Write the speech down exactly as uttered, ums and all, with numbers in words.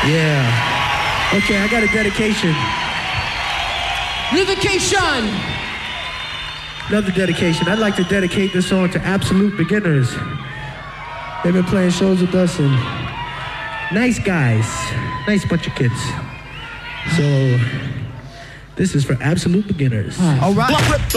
Yeah. Okay, I got a dedication. Dedication. Another dedication. I'd like to dedicate this song to absolute beginners. They've been playing shows with us and nice guys. Nice bunch of kids. So, this is for absolute beginners. All right.